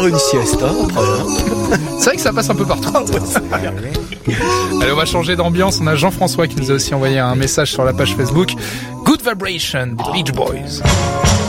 Une sieste, hein, après. C'est vrai que ça passe un peu partout. Allez, on va changer d'ambiance. On a Jean-François qui nous a aussi envoyé un message sur la page Facebook. Good Vibration des Beach Boys.